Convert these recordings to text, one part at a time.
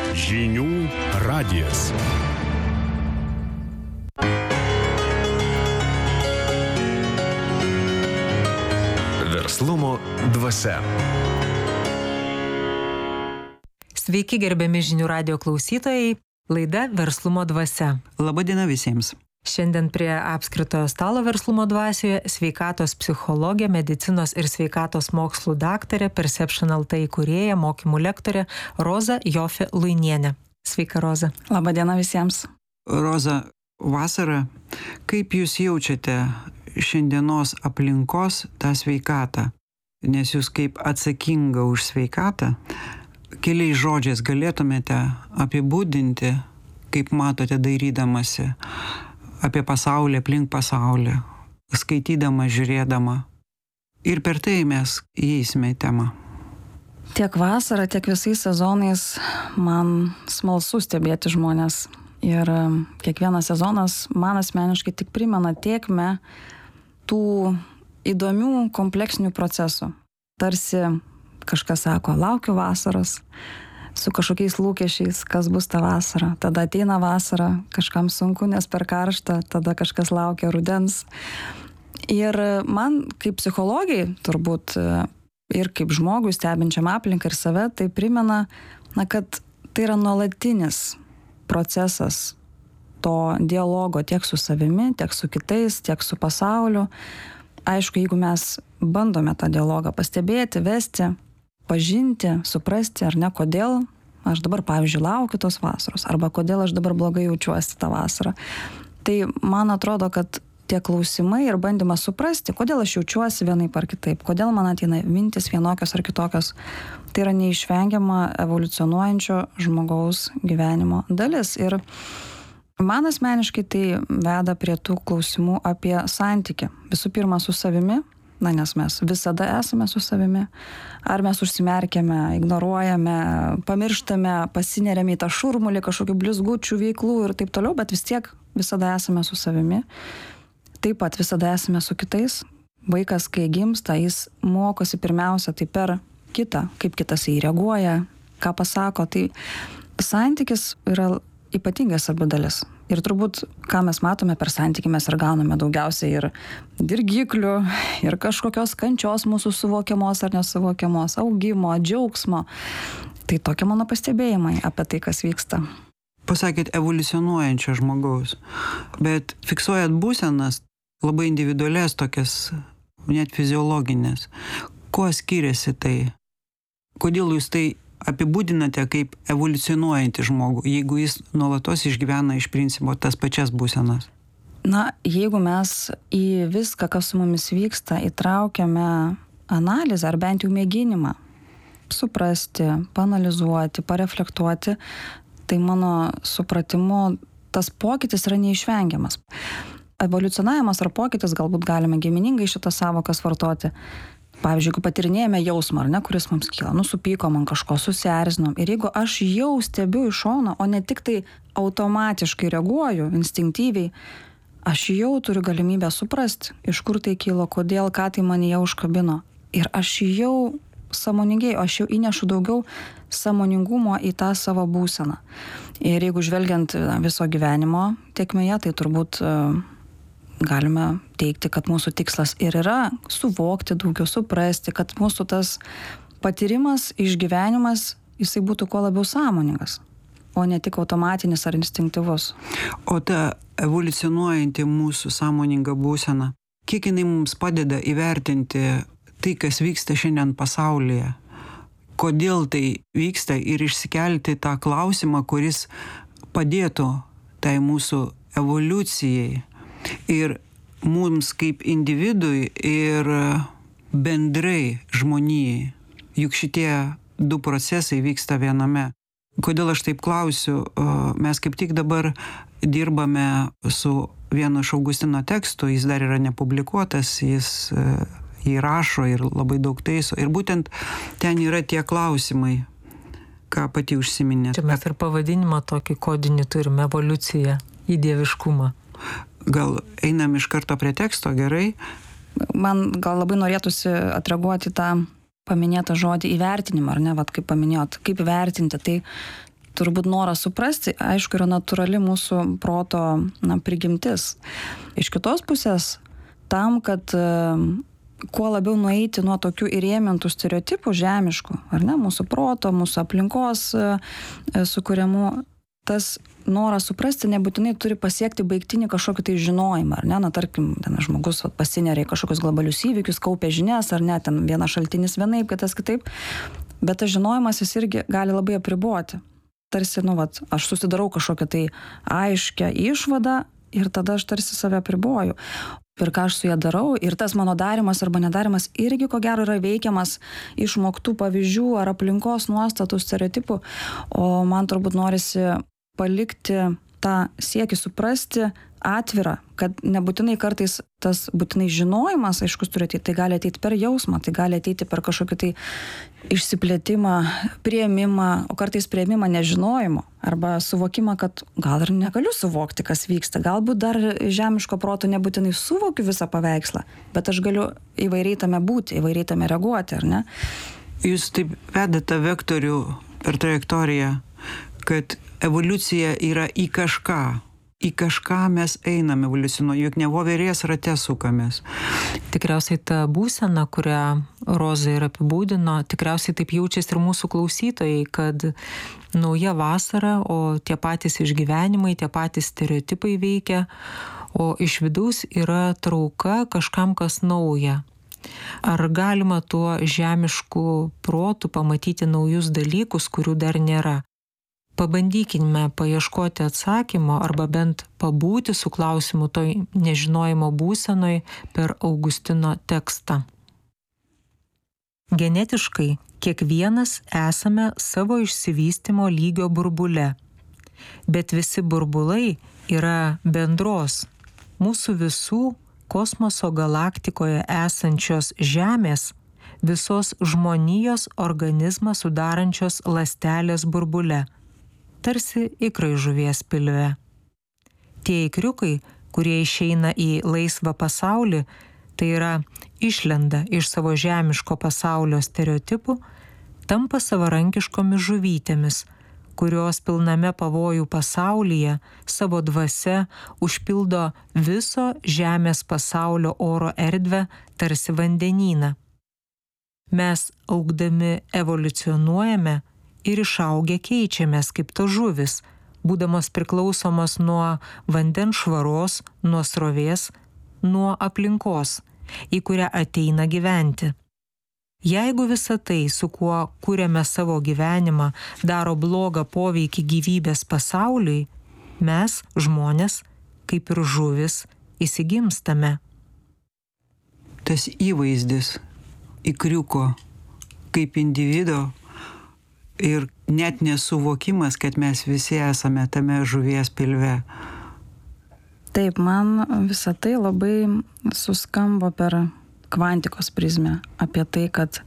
Žinių radijas. Verslumo dvasia. Sveiki, gerbiami Žinių radijo klausytojai. Laida Verslumo dvasia. Labadiena visiems. Šiandien prie apskritojo stalo Verslumo dvasioje sveikatos psichologė, medicinos ir sveikatos mokslų daktarė, Perception LT įkūrėja, mokymų lektorė Roza Jofė Luinienė. Sveika, Roza. Labadiena visiems. Roza, vasara, kaip jūs jaučiate šiandienos aplinkos tą sveikatą? Nes jūs kaip atsakinga už sveikatą, keliais žodžiais galėtumėte apibūdinti, kaip matote dairydamasi apie pasaulį, aplink pasaulį, skaitydama, žiūrėdama. Ir per tai mes įeisime į temą. Tiek vasarą, tiek visais sezonais man smalsu stebėti žmonės. Ir kiekvienas sezonas man asmeniškai tik primena tėkmę tų įdomių kompleksinių procesų. Tarsi kažkas sako, laukiu vasaros, su kažkokiais lūkesčiais, kas bus ta vasara. Tada ateina vasara, kažkam sunku, nes per karšta, tada kažkas laukia rudens. Ir man kaip psichologijai turbūt ir kaip žmogui stebinčiam aplinką ir save, tai primena, kad tai yra nuolatinis procesas to dialogo tiek su savimi, tiek su kitais, tiek su pasauliu. Aišku, jeigu mes bandome tą dialogą pastebėti, vesti, pažinti, suprasti ar ne, kodėl aš dabar, pavyzdžiui, laukiu tos vasaros, arba kodėl aš dabar blogai jaučiuosi tą vasarą. Tai man atrodo, kad tie klausimai ir bandymas suprasti, kodėl aš jaučiuosi vienaip ar kitaip, kodėl man ateina mintis vienokios ar kitokios, tai yra neišvengiama evoliucionuojančio žmogaus gyvenimo dalis. Ir man asmeniškai tai veda prie tų klausimų apie santykį. Visų pirma, su savimi, nes mes visada esame su savimi. Ar mes užsimerkiame, ignoruojame, pamirštame, pasineriame į tą šurmulį kažkokių blizgučių veiklų ir taip toliau, bet vis tiek visada esame su savimi. Taip pat visada esame su kitais. Vaikas, kai gimsta, jis mokosi pirmiausia tai per kitą, kaip kitas į jį reaguoja, ką pasako. Tai santykis yra ypatingas svarbi dalis. Ir turbūt, ką mes matome per santykį, mes ir gauname daugiausiai ir dirgiklių, ir kažkokios kančios mūsų suvokiamos ar nesuvokiamos, augimo, džiaugsmo. Tai tokie mano pastebėjimai apie tai, kas vyksta. Pasakėt evoliucionuojančio žmogaus, bet fiksuojat būsenas labai individualias tokias, net fiziologinės. Kuo skiriasi tai? Kodėl jūs tai apibūdinate kaip evoliucionuojantį žmogų, jeigu jis nuolatos išgyvena iš principo tas pačias būsenas? Jeigu mes į viską, kas su mumis vyksta, įtraukiame analizę ar bent jau mėginimą suprasti, paanalizuoti, pareflektuoti, tai mano supratimu tas pokytis yra neišvengiamas. Evoliucionavimas ar pokytis, galbūt galime giminingai šitą savokas vartoti. Pavyzdžiui, jeigu patirinėjame jausmą, ar ne, kuris mums kyla, supykom ant kažko, susierzinom. Ir jeigu aš jau stebiu iš šono, o ne tik tai automatiškai reaguoju, instinktyviai, aš jau turiu galimybę suprasti, iš kur tai kilo, kodėl, ką tai manyje užkabino. Ir aš jau sąmoningai, aš jau įnešu daugiau sąmoningumo į tą savo būseną. Ir jeigu žvelgiant viso gyvenimo tėkmėje, tai turbūt galime teigti, kad mūsų tikslas ir yra suvokti daugiau, suprasti, kad mūsų tas patyrimas, išgyvenimas, jisai būtų kuo labiau sąmoningas, o ne tik automatinis ar instinktyvus. O ta evoliucionuojanti mūsų sąmoninga būsena, kiek jinai mums padeda įvertinti tai, kas vyksta šiandien pasaulyje? Kodėl tai vyksta ir išsikelti tą klausimą, kuris padėtų tai mūsų evoliucijai ir mums kaip individui ir bendrai žmonijai. Juk šitie du procesai vyksta viename. Kodėl aš taip klausiu? Mes kaip tik dabar dirbame su vienu iš Augustino tekstų, jis dar yra nepublikuotas, jis jį rašo ir labai daug taiso. Ir būtent ten yra tie klausimai, ką pati užsiminėt. Čia mes ir pavadinimą tokį kodinį turime, evoliuciją į dieviškumą. Gal einam iš karto prie teksto, gerai? Man gal labai norėtųsi atreaguoti tą paminėtą žodį įvertinimą, ar ne, kaip paminėjot, kaip vertinti. Tai turbūt noras suprasti, aišku, yra natūrali mūsų proto prigimtis. Iš kitos pusės, tam, kad kuo labiau nueiti nuo tokių įrėmintų stereotipų žemiškų, ar ne, mūsų proto, mūsų aplinkos sukuriamų, tas noras suprasti nebūtinai turi pasiekti baigtinį kažkokį tai žinojimą, ar ne, tarkim, ten žmogus pasineria į kažkokius globalius įvykius, kaupia žinias, ar ne, ten vienas šaltinis vienaip, kitas kitaip, bet tas žinojimas jis irgi gali labai apriboti. Tarsi, aš susidarau kažkokią tai aiškę išvadą ir tada aš tarsi save apriboju. Ir ką aš su ją darau, ir tas mano darimas arba nedarimas irgi ko gero yra veikiamas išmoktų pavyzdžių ar aplinkos nuostatų, stereotipų, o man turbūt norisi palikti tą siekį suprasti atvirą, kad nebūtinai kartais tas būtinai žinojimas, aiškus turi ateiti, tai gali ateiti per jausmą, tai gali ateiti per kažkokį tai išsiplėtimą, priėmimą, o kartais priėmimą nežinojimo, arba suvokimą, kad gal ir negaliu suvokti, kas vyksta, galbūt dar žemiško proto nebūtinai suvokiu visą paveikslą, bet aš galiu įvairiai tame būti, įvairiai tame reaguoti, ar ne? Jūs taip vedate vektorių per trajektoriją, kad evoliucija yra į kažką. Į kažką mes einame evoliucionuoju, juk ne voverės rate sukamės. Tikriausiai ta būsena, kurią Roza ir apibūdino, tikriausiai taip jaučiasi ir mūsų klausytojai, kad nauja vasara, o tie patys išgyvenimai, tie patys stereotipai veikia, o iš vidaus yra trauka kažkam, kas nauja. Ar galima tuo žemišku protu pamatyti naujus dalykus, kurių dar nėra? Pabandykime paieškoti atsakymo arba bent pabūti su klausimu toj nežinojimo būsenoj per Augustino tekstą. Genetiškai kiekvienas esame savo išsivystymo lygio burbule, bet visi burbulai yra bendros, mūsų visų kosmoso galaktikoje esančios Žemės, visos žmonijos organizmą sudarančios ląstelės burbule, tarsi ikrai žuvies pilve. Tie ikriukai, kurie išeina į laisvą pasaulį, tai yra išlenda iš savo žemiško pasaulio stereotipų, tampa savarankiškomis žuvytėmis, kurios pilname pavojų pasaulyje savo dvasia užpildo viso Žemės pasaulio oro erdvę tarsi vandenyną. Mes augdami evoliucionuojame ir išaugę keičiamės kaip to žuvis, būdamos priklausomos nuo vandens švaros, nuo srovės, nuo aplinkos, į kurią ateina gyventi. Jeigu visa tai, su kuo kuriame savo gyvenimą, daro blogą poveikį gyvybės pasauliui, mes, žmonės, kaip ir žuvis, įsigimstame. Tas įvaizdis ikriuko kaip individo ir net nesuvokimas, kad mes visi esame tame žuvies pilve. Taip, man visą tai labai suskambo per kvantikos prizmę apie tai, kad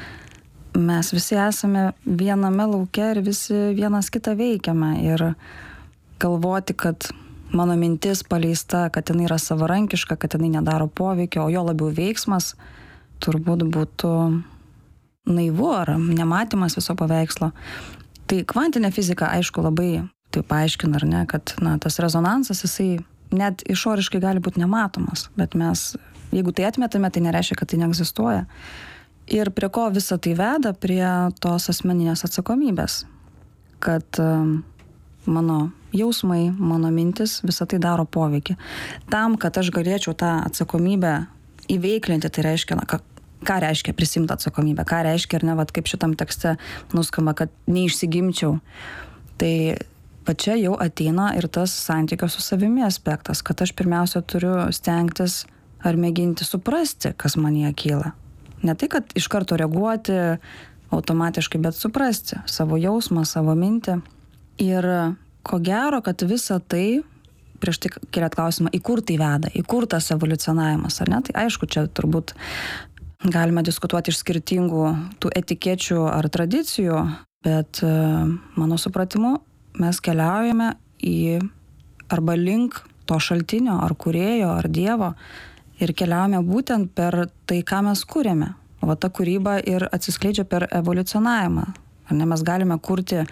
mes visi esame viename lauke ir visi vienas kitą veikiame. Ir galvoti, kad mano mintis paleista, kad jinai yra savarankiška, kad jinai nedaro poveikio, o jo labiau veiksmas, turbūt būtų naivu ar nematymas viso paveikslo. Tai kvantinė fizika, aišku, labai tai paaiškina, ar ne, kad tas rezonansas, jisai net išoriškai gali būti nematomas, bet mes, jeigu tai atmetame, tai nereiškia, kad tai neegzistuoja. Ir prie ko visą tai veda? Prie tos asmeninės atsakomybės, kad mano jausmai, mano mintis, visą tai daro poveikį. Tam, kad aš galėčiau tą atsakomybę įveiklinti, tai reiškia, ką reiškia prisimti atsakomybę, ką reiškia, ar ne, kaip šitam tekste nuskamba, kad neišsigimčiau. Tai čia jau ateina ir tas santykio su savimi aspektas, kad aš pirmiausia turiu stengtis ar mėginti suprasti, kas manyje kyla. Ne tai, kad iš karto reaguoti automatiškai, bet suprasti savo jausmą, savo mintį. Ir ko gero, kad visa tai, prieš tai keliat klausimą, į kur tai veda, į kur tas evoliucionavimas, ar ne? Tai aišku, čia turbūt galime diskutuoti iš skirtingų tų etikečių ar tradicijų, bet mano supratimu mes keliaujame į arba link to šaltinio, ar kūrėjo, ar dievo ir keliaujame būtent per tai, ką mes kūrėme. O ta kūryba ir atsiskleidžia per evoliucionavimą. Ar ne, mes galime kurti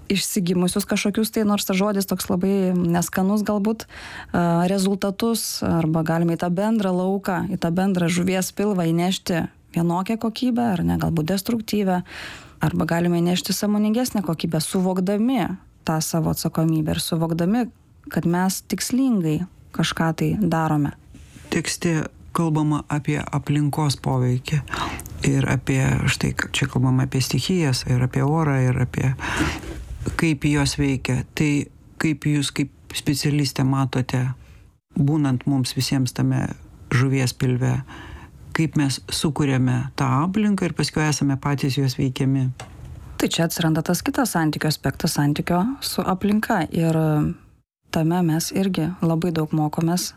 išsigimusius kažkokius tai, nors tas žodis toks labai neskanus galbūt, rezultatus, arba galime į tą bendrą lauką, į tą bendrą žuvies pilvą įnešti vienokią kokybę, ar ne, galbūt destruktyvę, arba galime įnešti sąmoningesnę kokybę, suvokdami tą savo atsakomybę ir suvokdami, kad mes tikslingai kažką tai darome. Tekste kalbama apie aplinkos poveikį ir apie, štai čia kalbama apie stichijas ir apie orą ir apie kaip jos veikia. Tai kaip jūs kaip specialistė matote, būnant mums visiems tame žuvies pilve, kaip mes sukuriame tą aplinką ir paskui esame patys jos veikiami. Tai čia atsiranda tas kitas santykio aspektas, santykio su aplinka, ir tame mes irgi labai daug mokomės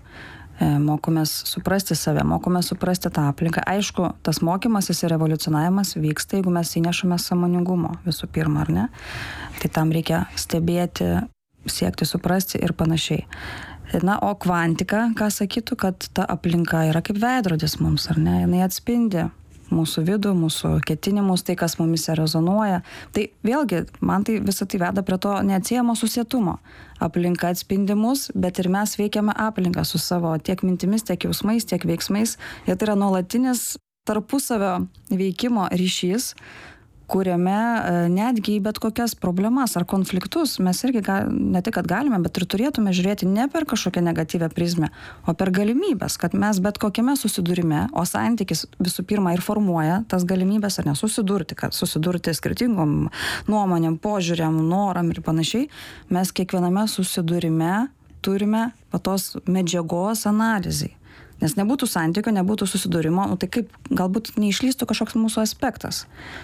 suprasti save, mokomės suprasti tą aplinką. Aišku, tas mokymasis ir evoliucionavimas vyksta, jeigu mes įnešame sąmoningumo visų pirma, ar ne? Tai tam reikia stebėti, siekti suprasti ir panašiai. Na, o kvantika, ką sakytų, kad ta aplinka yra kaip veidrodis mums, ar ne? Jinai atspindi mūsų vidų, mūsų ketinimus, tai, kas mumise rezonuoja. Tai vėlgi, man tai visą tai veda prie to neatsiejamo susietumo. Aplinka atspindi mus, bet ir mes veikiame aplinką su savo tiek mintimis, tiek jausmais, tiek veiksmais. Ir tai yra nuolatinis tarpusavio veikimo ryšys, kuriame netgi į bet kokias problemas ar konfliktus mes irgi ne tik, kad galime, bet ir turėtume žiūrėti ne per kažkokią negatyvę prizmę, o per galimybės, kad mes bet kokiame susidūrime, o santykis visų pirma ir formuoja tas galimybės, ar nesusidurti, kad susidurti skirtingom nuomonėm, požiūrėm, noram ir panašiai, mes kiekviename susidūrime turime tos medžiagos analizai. Nes nebūtų santykio, nebūtų susidūrimo, tai kaip galbūt neišlystų kažkoks mūsų aspektas.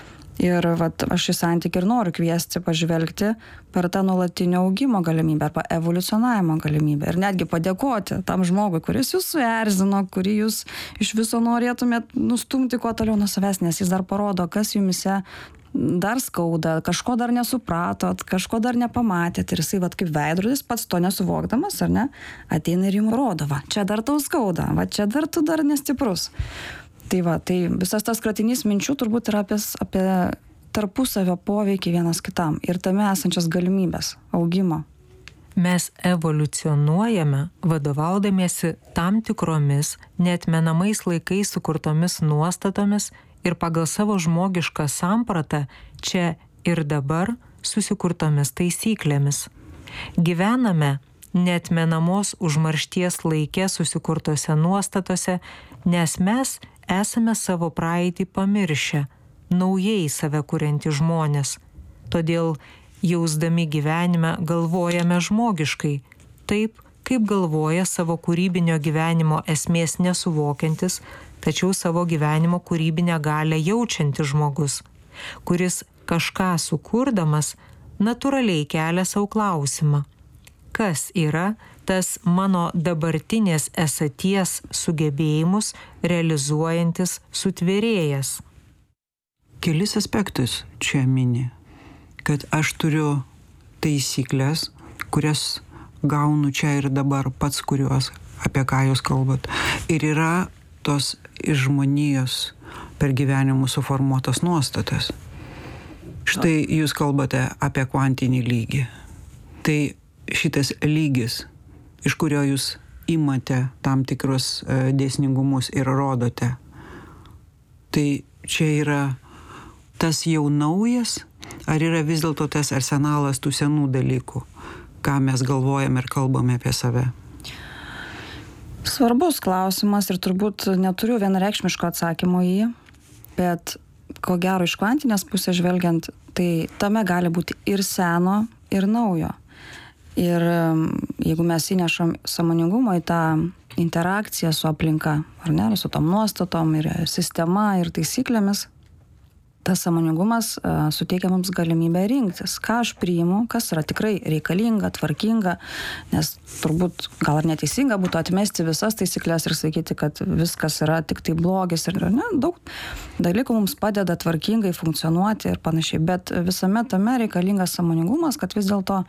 Ir aš į santykį ir noriu kviesti pažvelgti per tą nuolatinio augimo galimybę arba evoliucionavimo galimybę. Ir netgi padėkoti tam žmogui, kuris jūs suerzino, kurį jūs iš viso norėtumėt nustumti kuo toliau nuo savęs, nes jis dar parodo, kas jumise dar skauda, kažko dar nesupratot, kažko dar nepamatėt. Ir jisai kaip veidrodis, pats to nesuvokdamas, ar ne, ateina ir jums rodo, čia dar tau skauda, čia dar tu dar nestiprus. Tai visas tas kratinys minčių turbūt yra apie tarpusavio poveikį vienas kitam ir tame esančias galimybės augimo. Mes evoliucionuojame vadovaudamiesi tam tikromis neatmenamais laikais sukurtomis nuostatomis ir pagal savo žmogišką sampratą čia ir dabar susikurtomis taisyklėmis. Gyvename neatmenamos užmaršties laike susikurtose nuostatose, nes mes esame savo praeitį pamiršę, naujai save kuriantys žmonės. Todėl, jausdami gyvenime, galvojame žmogiškai, taip, kaip galvoja savo kūrybinio gyvenimo esmės nesuvokiantis, tačiau savo gyvenimo kūrybinę galią jaučiantis žmogus, kuris kažką sukurdamas natūraliai kelia savo klausimą. Kas yra tas mano dabartinės esaties sugebėjimus realizuojantis sutvėrėjas? Kelis aspektus čia mini, kad aš turiu taisyklės, kurias gaunu čia ir dabar, pats kuriuos, apie ką jūs kalbat. Ir yra tos iš žmonijos per gyvenimus suformuotos nuostatas. Štai jūs kalbate apie kvantinį lygį. Tai šitas lygis, iš kurio jūs imate tam tikrus dėsningumus ir rodote, tai čia yra tas jau naujas, ar yra vis dėlto tas arsenalas tų senų dalykų, ką mes galvojame ir kalbame apie save? Svarbus klausimas ir turbūt neturiu vienareikšmiško atsakymo į jį, bet ko gero iš kvantinės pusės žvelgiant, tai tame gali būti ir seno, ir naujo. Ir jeigu mes įnešam sąmoningumo į tą interakciją su aplinka, ar ne, su tom nuostatom ir sistema ir taisyklėmis, tas sąmoningumas suteikia mums galimybę rinktis, ką aš priimu, kas yra tikrai reikalinga, tvarkinga, nes turbūt gal ir neteisinga būtų atmesti visas taisyklės ir sakyti, kad viskas yra tik tai blogis ir ne, daug dalykų mums padeda tvarkingai funkcionuoti ir panašiai, bet visame tame reikalingas sąmoningumas, kad vis dėlto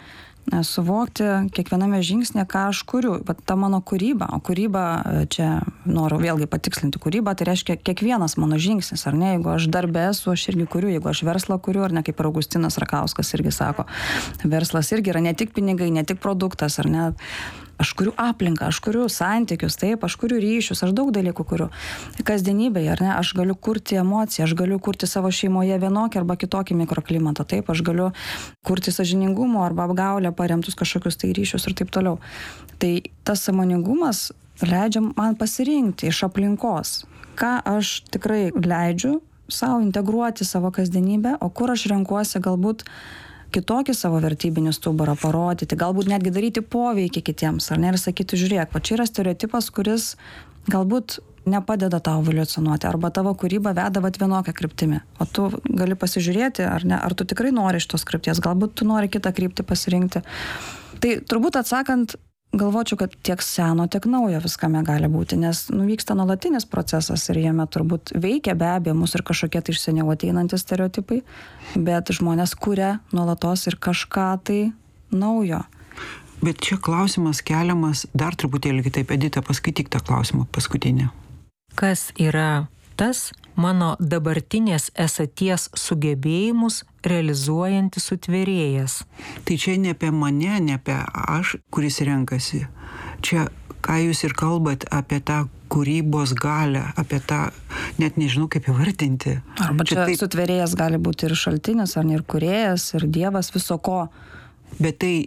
suvokti kiekviename žingsnė, ką aš kuriu. Bet ta mano kūryba, o kūryba, čia noriu vėlgi patikslinti, kūryba tai reiškia kiekvienas mano žingsnis, ar ne? Jeigu aš darbe esu, aš irgi kuriu, jeigu aš verslą kuriu, ar ne, kaip ir Augustinas Rakauskas irgi sako, verslas irgi yra ne tik pinigai, ne tik produktas, ar ne? Aš kuriu aplinką, aš kuriu santykius, taip, aš kuriu ryšius, aš daug dalykų kuriu. Kasdienybėje, ar ne, aš galiu kurti emociją, aš galiu kurti savo šeimoje vienokį arba kitokį mikroklimatą, taip, aš galiu kurti sąžiningumo arba apgaulę paremtus kažkokius tai ryšius ir taip toliau. Tai tas sąmoningumas leidžia man pasirinkti iš aplinkos, ką aš tikrai leidžiu savo integruoti savo kasdienybę, o kur aš renkuosi galbūt kitokį savo vertybinį stuburą parodyti, galbūt netgi daryti poveikį kitiems, ar ne, ir sakyti, žiūrėk, va čia yra stereotipas, kuris galbūt nepadeda tau evoliucionuoti, arba tavo kūryba veda vat vienokią kryptimį, o tu gali pasižiūrėti, ar ne, ar tu tikrai nori iš tos krypties, galbūt tu nori kitą kryptį pasirinkti. Tai turbūt atsakant, galvočiau, kad tiek seno, tiek naujo viskame gali būti, nes vyksta nuolatinis procesas ir jame turbūt veikia be abejo mūsų ir kažkokie tai iš seniau ateinantys stereotipai, bet žmonės kuria nuolatos ir kažką tai naujo. Bet čia klausimas keliamas dar truputėlį kitaip. Edita, paskaityk tą klausimą paskutinį. Kas yra tas mano dabartinės esaties sugebėjimus realizuojantis sutvėrėjas? Tai čia ne apie mane, ne apie aš, kuris renkasi. Čia, ką jūs ir kalbat apie tą kūrybos galią, apie tą, net nežinau kaip įvardinti. Arba čia taip, sutvėrėjas gali būti ir šaltinis, ar ne, ir kūrėjas, ir dievas, viso ko. Bet tai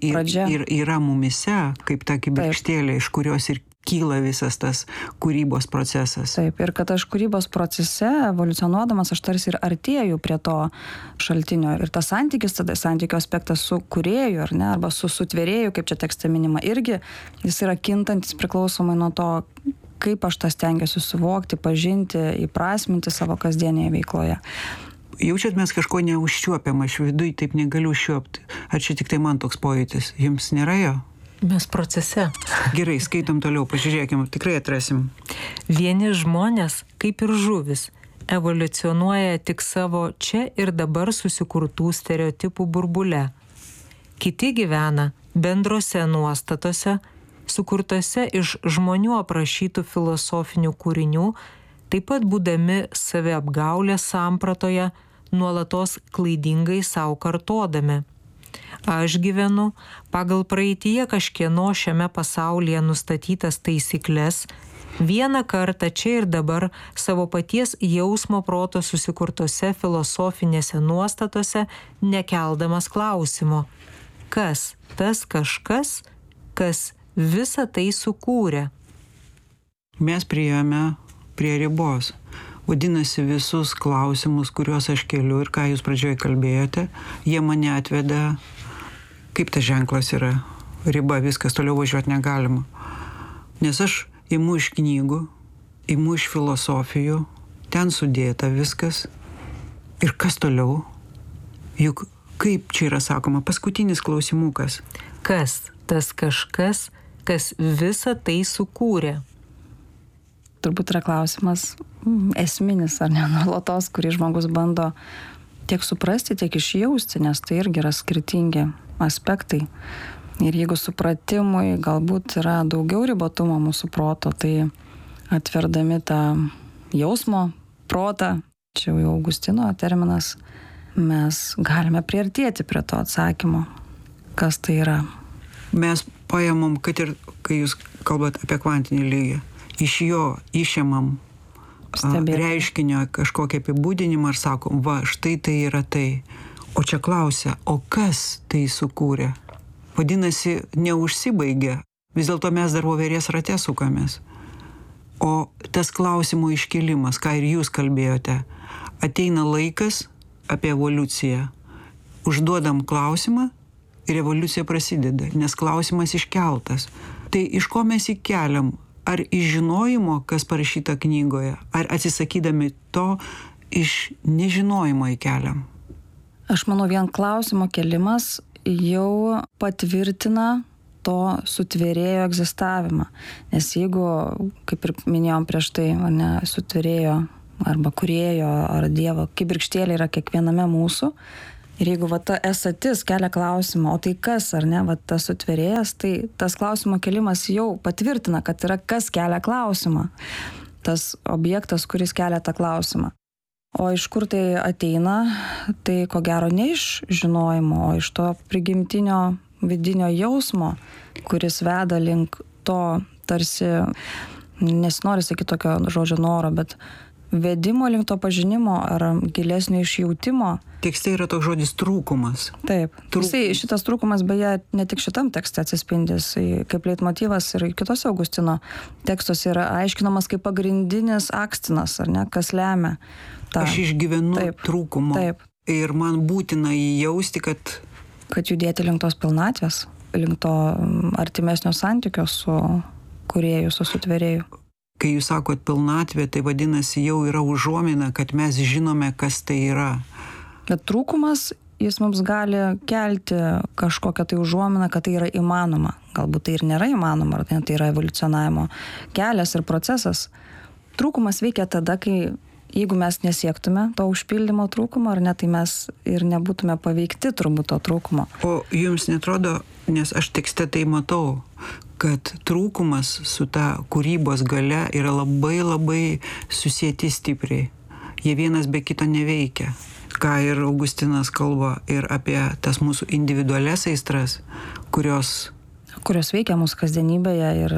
yra mumise, kaip ta kibirkštėlė, iš kurios ir kyla visas tas kūrybos procesas. Taip, ir kad aš kūrybos procese, evoliucionuodamas, aš tarsi ir artėju prie to šaltinio. Ir tas santykis, tada santykio aspektas su kūrėju, ar ne, arba su sutvėrėju, kaip čia tekste minima, irgi jis yra kintantis priklausomai nuo to, kaip aš tą stengiuosi suvokti, pažinti, įprasminti savo kasdienėje veikloje. Jaučiat, mes kažko neužčiuopiam, aš viduj taip negaliu užčiuopti. Ar čia tik tai man toks pojūtis? Jums nėra jo? Mes procese. Gerai, skaitom toliau, pažiūrėkim, tikrai atrasim. Vieni žmonės, kaip ir žuvis, evoliucionuoja tik savo čia ir dabar susikurtų stereotipų burbule. Kiti gyvena bendrose nuostatose, sukurtose iš žmonių aprašytų filosofinių kūrinių, taip pat būdami saviapgaulės sampratoje, nuolatos klaidingai savo kartodami. Aš gyvenu pagal praeityje kažkieno šiame pasaulyje nustatytas taisyklės, vieną kartą čia ir dabar savo paties jausmo proto susikurtose filosofinėse nuostatose, nekeldamas klausimo, kas tas kažkas, kas visą tai sukūrė. Mes priėjome prie ribos. Vadinasi, visus klausimus, kuriuos aš keliu ir ką jūs pradžioje kalbėjote, jie mane atveda, kaip tas ženklas yra, riba, viskas, toliau važiuoti negalima. Nes aš imu iš knygų, imu iš filosofijų, ten sudėta viskas. Ir kas toliau? Juk kaip čia yra sakoma, paskutinis klausimukas. Kas tas kažkas, kas visą tai sukūrė? Turbūt yra klausimas esminis, ar ne, nuolatos, kurį žmogus bando tiek suprasti, tiek išjausti, nes tai irgi yra skirtingi aspektai. Ir jeigu supratimui galbūt yra daugiau ribotumo mūsų proto, tai atverdami tą jausmo protą, čia jau Augustino terminas, mes galime priartėti prie to atsakymo, kas tai yra. Mes paimam, kad ir kai jūs kalbat apie kvantinį lygį, iš jo išėmam reiškinio kažkokį apibūdinimą ir sakom, va, štai tai yra tai. O čia klausia, o kas tai sukūrė? Vadinasi, neužsibaigia. Vis dėlto mes dar voverės rate sukamės. O tas klausimų iškėlimas, ką ir jūs kalbėjote, ateina laikas apie evoliuciją. Užduodam klausimą ir evoliucija prasideda, nes klausimas iškeltas. Tai iš ko mes jį keliam? Ar iš žinojimo, kas parašyta knygoje, ar atsisakydami to iš nežinojimo įkeliam? Aš manau, vien klausimo kelimas jau patvirtina to sutvėrėjo egzistavimą. Nes jeigu, kaip ir minėjom prieš tai, ne, sutvėrėjo arba kūrėjo ar dievo kibirkštėlė yra kiekviename mūsų, Ir jeigu va ta esatis kelia klausimą, o tai kas, ar ne, va tas sutvėrėjas, tai tas klausimo kelimas jau patvirtina, kad yra kas kelia klausimą. Tas objektas, kuris kelia tą klausimą. O iš kur tai ateina, tai ko gero ne iš žinojimo, o iš to prigimtinio vidinio jausmo, kuris veda link to tarsi, nesinori sakyti tokio žodžio noro, bet vedimo link to pažinimo ar gilesnio išjautimo. Tekste yra toks žodis trūkumas. Taip. Šitas trūkumas beje ne tik šitam tekste atsispindės, kaip leitmotyvas ir kitose Augustino tekstuose yra aiškinamas kaip pagrindinis akstinas, ar ne, kas lemia tą. Aš išgyvenu trūkumo. Taip. Ir man būtina jį jausti, kad judėti link tos pilnatvės, link to artimesnio santykio su kūrėju, su sutvėrėju. Kai jūs sakot pilnatvė, tai vadinasi jau yra užuomina, kad mes žinome, kas tai yra. Bet trūkumas, jis mums gali kelti kažkokią tai užuominą, kad tai yra įmanoma. Galbūt tai ir nėra įmanoma, ar tai yra evoliucionavimo kelias ir procesas. Trūkumas veikia tada, kai jeigu mes nesiektume to užpildymo trūkumo, ar ne, tai mes ir nebūtume paveikti turbūt to trūkumo. O jums netrodo, nes aš tekste tai matau, kad trūkumas su ta kūrybos galia yra labai labai susieti stipriai. Jie vienas be kito neveikia. Ką ir Augustinas kalba ir apie tas mūsų individualias aistras, kurios veikia mūsų kasdienybėje ir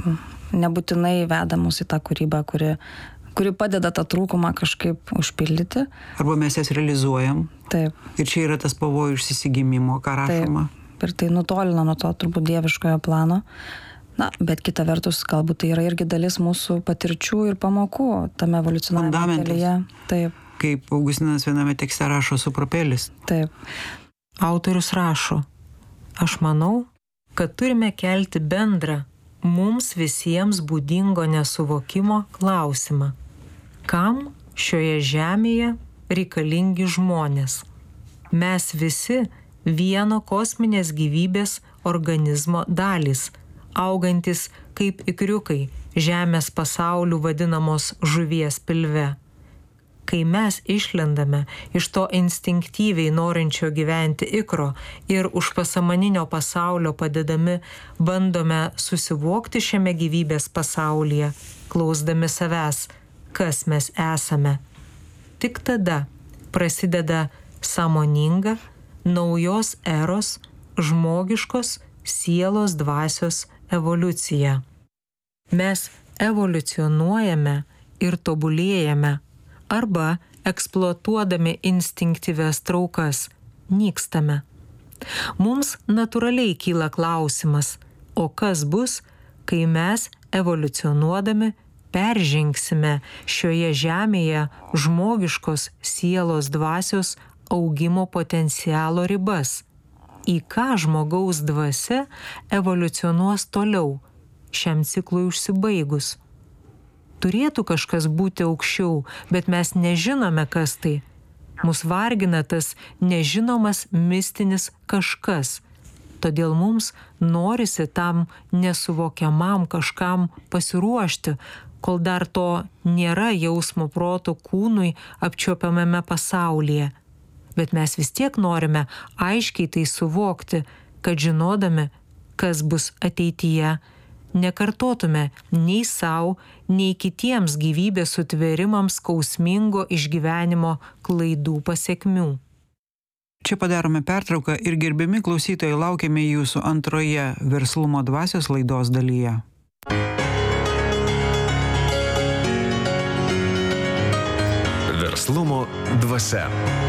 nebūtinai veda mus į tą kūrybą, kuri padeda tą trūkumą kažkaip užpildyti. Arba mes jas realizuojam. Taip. Ir čia yra tas pavojus išsisigimimo, ką rašoma. Taip. Ir tai nutolina nuo to turbūt dieviškojo plano. Na, bet kita vertus, galbūt tai yra irgi dalis mūsų patirčių ir pamokų tame evoliucionavimo kelyje. Taip. Kaip Augustinas viename tekste rašo suprapelis. Taip. Autorius rašo, aš manau, kad turime kelti bendrą, mums visiems būdingo nesuvokimo klausimą. Kam šioje žemėje reikalingi žmonės? Mes visi vieno kosminės gyvybės organizmo dalys, augantis kaip ikriukai žemės pasaulių vadinamos žuvies pilve. Kai mes išlendame iš to instinktyviai norinčio gyventi ikro ir už pasąmoninio pasaulio padedami bandome susivokti šiame gyvybės pasaulyje, klausdami savęs, kas mes esame. Tik tada prasideda sąmoninga, naujos eros, žmogiškos sielos dvasios evoliucija. Mes evoliucionuojame ir tobulėjame, arba eksploatuodami instinktyvias traukas, nykstame. Mums natūraliai kyla klausimas, o kas bus, kai mes evoliucionuodami peržengsime šioje žemėje žmogiškos sielos dvasios augimo potencialo ribas, į ką žmogaus dvasia evoliucionuos toliau, šiam ciklui užsibaigus. Turėtų kažkas būti aukščiau, bet mes nežinome, kas tai. Mus vargina tas nežinomas mistinis kažkas. Todėl mums norisi tam nesuvokiamam kažkam pasiruošti, kol dar to nėra jausmo proto kūnui apčiuopiamame pasaulyje. Bet mes vis tiek norime aiškiai tai suvokti, kad žinodami, kas bus ateityje, nekartotume nei sau, nei kitiems gyvybės sutvėrimams skausmingo išgyvenimo klaidų pasekmių. Čia padarome pertrauką ir gerbiami klausytojai, laukiame jūsų antroje Verslumo dvasios laidos dalyje. Verslumo dvasia.